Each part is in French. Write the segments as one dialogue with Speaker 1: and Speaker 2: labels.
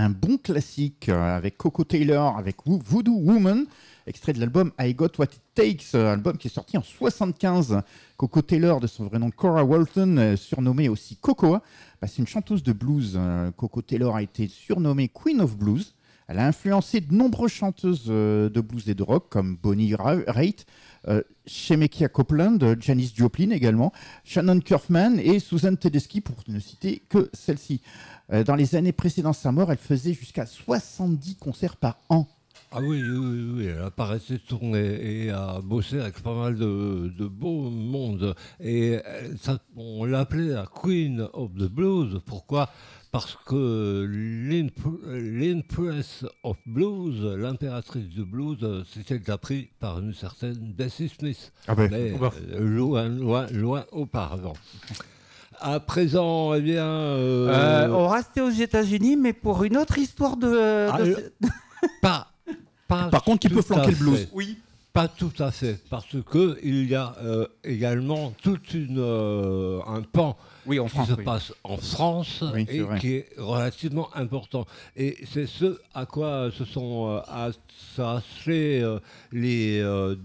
Speaker 1: un bon classique avec Coco Taylor, avec Voodoo Woman, extrait de l'album I Got What It Takes, album qui est sorti en 75. Coco Taylor, de son vrai nom Cora Walton, surnommée aussi Cocoa, c'est une chanteuse de blues. Coco Taylor a été surnommée Queen of Blues. Elle a influencé de nombreuses chanteuses de blues et de rock comme Bonnie Raitt, Shemekia Copeland, Janis Joplin également, Shannon Curfman et Susan Tedeschi, pour ne citer que celle-ci. Dans les années précédant sa mort, elle faisait jusqu'à 70 concerts par an.
Speaker 2: Ah oui, elle a pas resté tournée et a bossé avec pas mal de beau monde. Et on l'appelait la Queen of the Blues. Pourquoi ? Parce que l'Empress of Blues, l'impératrice du blues, c'était appris par une certaine Bessie Smith.
Speaker 1: Ah ben,
Speaker 2: mais loin auparavant. À présent, eh bien...
Speaker 3: on restait aux États-Unis, mais pour une autre histoire
Speaker 2: Par
Speaker 1: contre, qui peut flanquer le blues.
Speaker 3: Oui.
Speaker 2: Pas tout à fait, parce que il y a également un pan qui se passe en France et qui est relativement important. Et c'est ce à quoi se sont attachés les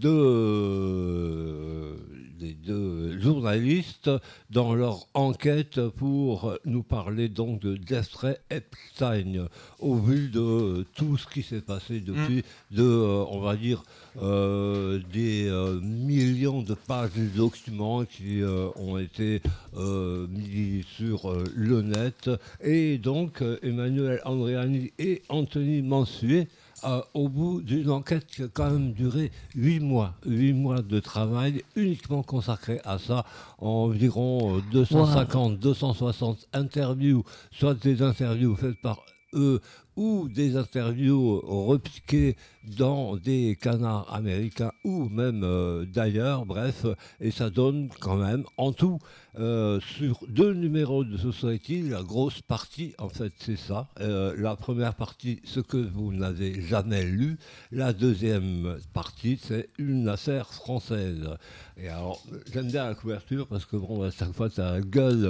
Speaker 2: deux journalistes dans leur enquête pour nous parler donc de Jeffrey Epstein, au vu de tout ce qui s'est passé depuis, on va dire, des millions de pages de documents qui ont été mis sur le net. Et donc, Emmanuel Andréani et Anthony Mansuet, au bout d'une enquête qui a quand même duré 8 mois de travail uniquement consacré à ça, environ 250-260 interviews, soit des interviews faites par eux ou des interviews repiquées dans des canards américains ou même d'ailleurs, bref, et ça donne quand même en tout sur 2 numéros de Society, la grosse partie en fait c'est ça, la première partie ce que vous n'avez jamais lu, la deuxième partie c'est une affaire française. Et alors j'aime bien la couverture parce que bon à chaque fois ça gueule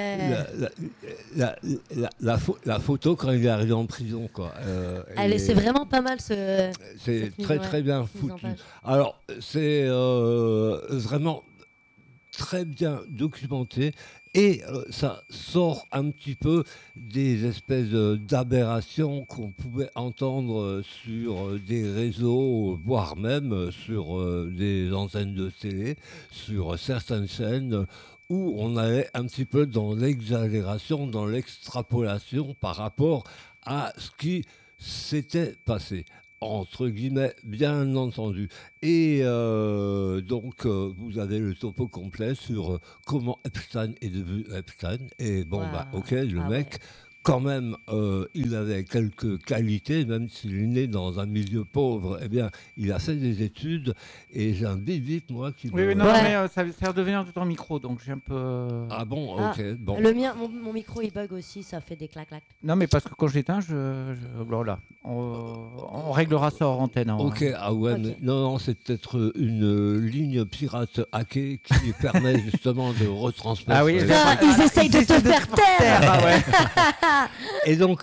Speaker 2: la photo quand il est arrivé en prison quoi.
Speaker 4: C'est vraiment pas mal ce...
Speaker 2: C'est très bien foutu. Alors, c'est vraiment très bien documenté et ça sort un petit peu des espèces d'aberrations qu'on pouvait entendre sur des réseaux, voire même sur des antennes de télé, sur certaines chaînes où on allait un petit peu dans l'exagération, dans l'extrapolation par rapport à ce qui s'était passé. Entre guillemets, bien entendu. Et donc, vous avez le topo complet sur comment Epstein est devenu Epstein. Et bon, le mec, quand même, il avait quelques qualités, même s'il est né dans un milieu pauvre, eh bien, il a fait des études. Et j'ai un bip moi qui...
Speaker 3: mais ça va redevenir de ton micro, donc j'ai un peu...
Speaker 2: Ah bon, ok. Bon.
Speaker 4: Le mien, mon micro, il bug aussi, ça fait des clac-clac.
Speaker 3: Non, mais parce que quand j'éteins, voilà. On réglera ça hors antenne.
Speaker 2: Ok, mais non, c'est peut-être une ligne pirate hackée qui permet justement de retransmettre...
Speaker 4: Ah oui, ils essayent de te faire taire.
Speaker 3: Ah ouais.
Speaker 2: Et donc,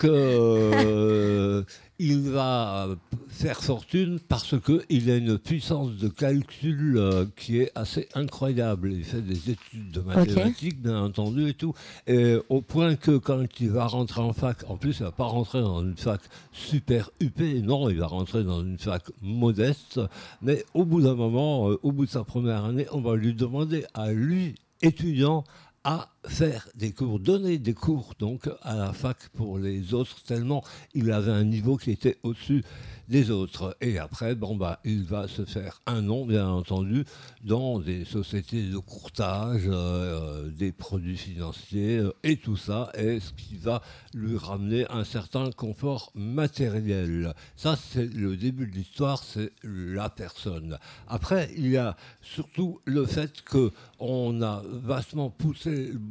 Speaker 2: il va faire fortune parce qu'il a une puissance de calcul qui est assez incroyable. Il fait des études de mathématiques, bien entendu, et tout. Et au point que quand il va rentrer en fac, en plus, il ne va pas rentrer dans une fac super huppée, non, il va rentrer dans une fac modeste. Mais au bout d'un moment, au bout de sa première année, on va lui demander à lui, étudiant, à faire des cours, donner des cours donc à la fac pour les autres, tellement il avait un niveau qui était au-dessus des autres. Et après, il va se faire un nom, bien entendu, dans des sociétés de courtage, des produits financiers et tout ça, et ce qui va lui ramener un certain confort matériel. Ça, c'est le début de l'histoire, c'est la personne. Après, il y a surtout le fait qu'on a vastement poussé le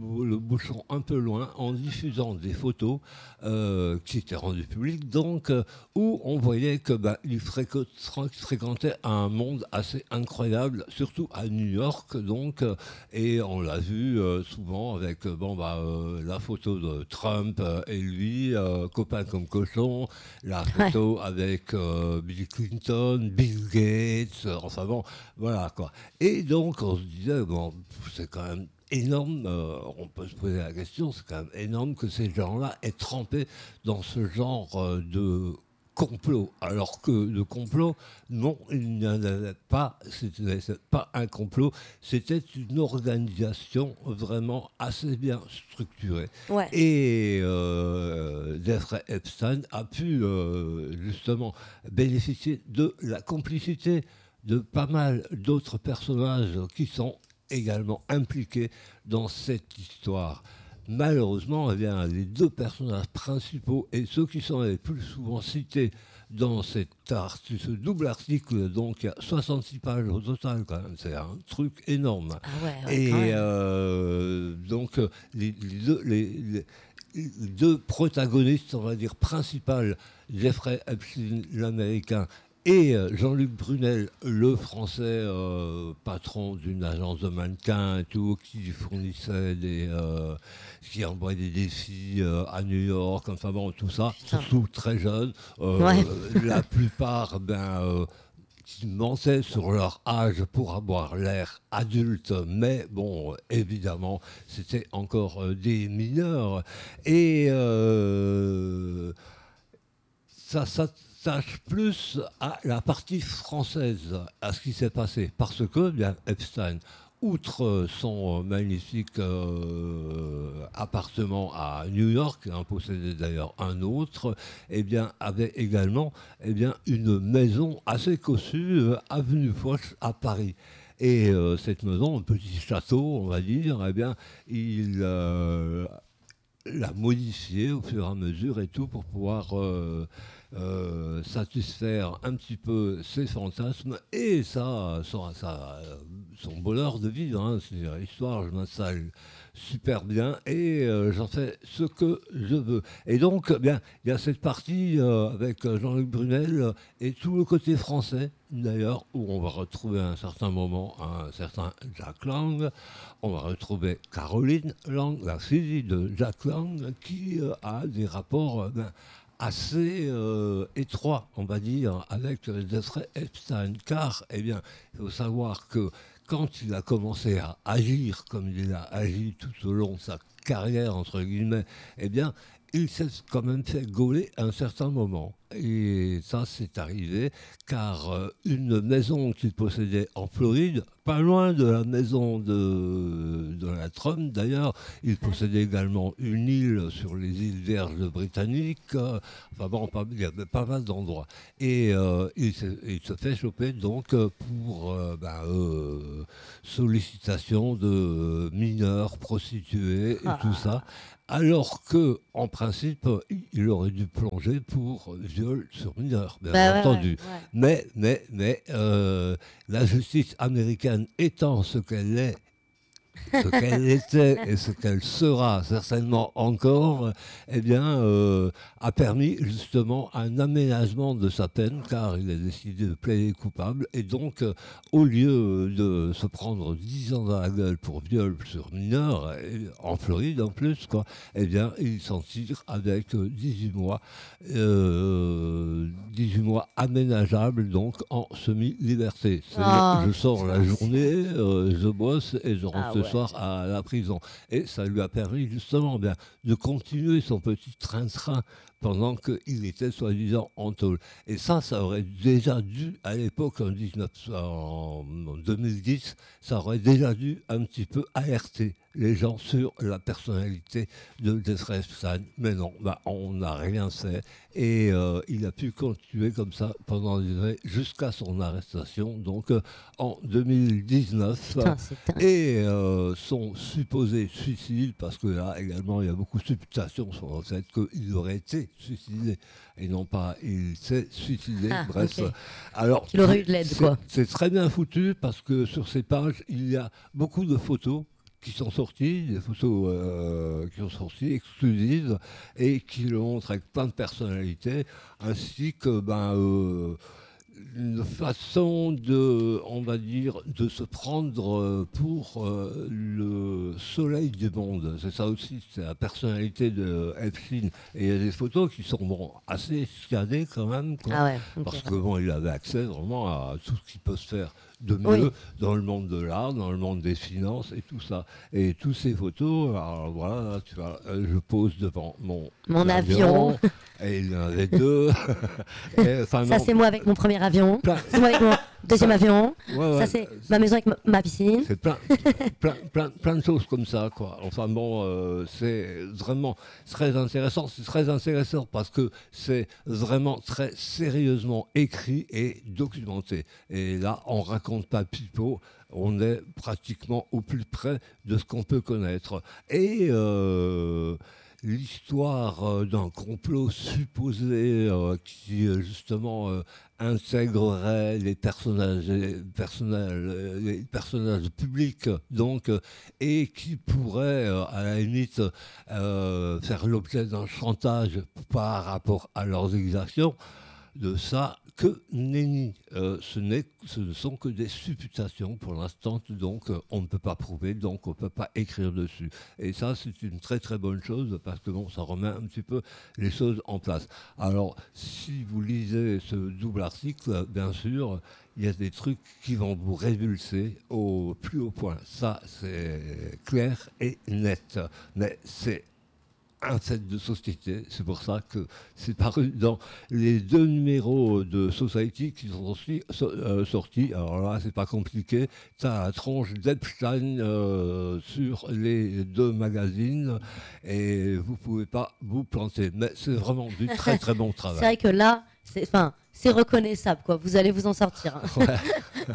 Speaker 2: le bouchon un peu loin en diffusant des photos qui étaient rendues publiques, donc où on voyait que il fréquentait un monde assez incroyable, surtout à New York, donc, et on l'a vu souvent avec la photo de Trump et lui, copain comme cochon, la photo avec Bill Clinton, Bill Gates, enfin bon, voilà quoi. Et donc on se disait, bon, c'est quand même énorme, on peut se poser la question, c'est quand même énorme que ces gens-là aient trempé dans ce genre de complot, alors que le complot, non, il n'y en avait pas, c'était pas un complot, c'était une organisation vraiment assez bien structurée.
Speaker 4: Ouais.
Speaker 2: Et Jeffrey Epstein a pu justement bénéficier de la complicité de pas mal d'autres personnages qui sont également impliqués dans cette histoire. Malheureusement, eh bien, les deux personnages principaux et ceux qui sont les plus souvent cités dans ce double article, donc il y a 66 pages au total quand même, c'est un truc énorme.
Speaker 4: Ah ouais,
Speaker 2: Et
Speaker 4: quand même.
Speaker 2: donc les deux protagonistes, on va dire principaux, Jeffrey Epstein, l'américain, et Jean-Luc Brunel, le français patron d'une agence de mannequins et tout, qui fournissait qui envoyait des défis à New York, enfin bon, tout ça, surtout très jeunes. La plupart, qui mentaient sur leur âge pour avoir l'air adulte, mais bon, évidemment, c'était encore des mineurs. Et ça s'attache plus à la partie française, à ce qui s'est passé, parce que bien Epstein, outre son magnifique appartement à New York, en possédait d'ailleurs un autre, avait également une maison assez cossue, avenue Foch à Paris. Et cette maison, un petit château, on va dire, il l'a modifiée au fur et à mesure et tout pour pouvoir satisfaire un petit peu ses fantasmes et son bonheur de vivre. Hein. C'est l'histoire, je m'installe super bien et j'en fais ce que je veux. Et donc, il y a cette partie avec Jean-Luc Brunel et tout le côté français, d'ailleurs, où on va retrouver à un certain moment un certain Jack Lang. On va retrouver Caroline Lang, la fille de Jack Lang, qui a des rapports assez étroit, on va dire, avec Jeffrey Epstein, car, il faut savoir que quand il a commencé à agir comme il a agi tout au long de sa carrière, entre guillemets, il s'est quand même fait gauler à un certain moment. Et ça, c'est arrivé car une maison qu'il possédait en Floride, pas loin de la maison de Donald Trump d'ailleurs, il possédait également une île sur les îles Vierges britanniques, il y avait pas mal d'endroits. Et il se fait choper donc pour sollicitation de mineurs, prostituées et tout ça. Alors que, en principe, il aurait dû plonger pour viol sur mineur, bien entendu.
Speaker 4: Ouais.
Speaker 2: Mais la justice américaine étant ce qu'elle est, ce qu'elle était et ce qu'elle sera certainement encore, a permis justement un aménagement de sa peine, car il a décidé de plaider coupable, et donc au lieu de se prendre 10 ans dans la gueule pour viol sur mineur, en Floride en plus, il s'en tire avec 18 mois aménageables, donc en semi-liberté. Je sors la journée, je bosse et je rentre le soir à la prison. Et ça lui a permis justement de continuer son petit train-train pendant qu'il était soi-disant en tôle. Et ça aurait déjà dû, à l'époque, en 2010, ça aurait déjà dû un petit peu alerter les gens sur la personnalité de Jeffrey Epstein. Mais non, on n'a rien fait. Et il a pu continuer comme ça pendant des années jusqu'à son arrestation, donc en 2019.
Speaker 4: Putain,
Speaker 2: et son supposé suicide, parce que là également il y a beaucoup de supputations sur le fait qu'il aurait été suicidé et non pas il s'est suicidé. Bref,
Speaker 4: okay.
Speaker 2: Alors
Speaker 4: il aurait eu de l'aide, quoi.
Speaker 2: C'est très bien foutu parce que sur ces pages il y a beaucoup de photos qui sont sorties, des photos qui sont sorties, exclusives, et qui le montrent avec plein de personnalités, ainsi que une façon de, on va dire, de se prendre pour le soleil du monde. C'est ça aussi, c'est la personnalité de Epstein. Et il y a des photos qui sont assez escadées quand même, quoi.
Speaker 5: Ah ouais, ok.
Speaker 2: Parce que il avait accès vraiment à tout ce qui peut se faire de mieux
Speaker 5: Oui.
Speaker 2: dans le monde de l'art, dans le monde des finances et tout ça. Et toutes ces photos, alors voilà, tu vois, je pose devant mon
Speaker 5: avion.
Speaker 2: Et il y en avait deux.
Speaker 5: Ça, c'est moi avec mon premier avion. C'est moi avec mon deuxième avion. Ça, c'est ma maison avec ma piscine.
Speaker 2: C'est plein de choses comme ça, quoi. Enfin bon, c'est vraiment très intéressant. C'est très intéressant parce que c'est vraiment très sérieusement écrit et documenté. Et là, on raconte pas pipeau. On est pratiquement au plus près de ce qu'on peut connaître. Et l'histoire d'un complot supposé qui justement intégrerait les personnages publics, donc, et qui pourrait à la limite faire l'objet d'un chantage par rapport à leurs exactions. De ça, que nenni. Ce ne sont que des supputations pour l'instant, donc on ne peut pas prouver, donc on ne peut pas écrire dessus. Et ça, c'est une très très bonne chose, parce que bon, ça remet un petit peu les choses en place. Alors, si vous lisez ce double article, bien sûr, il y a des trucs qui vont vous révulser au plus haut point. Ça, c'est clair et net. Mais c'est un fait de société, c'est pour ça que c'est paru dans les 2 numéros de Society qui sont aussi sortis. Alors là, c'est pas compliqué. Tu as la tronche d'Epstein sur les 2 magazines et vous pouvez pas vous planter. Mais c'est vraiment du très très bon travail.
Speaker 5: C'est vrai que là, c'est reconnaissable, quoi. Vous allez vous en sortir. Hein.
Speaker 2: Ouais.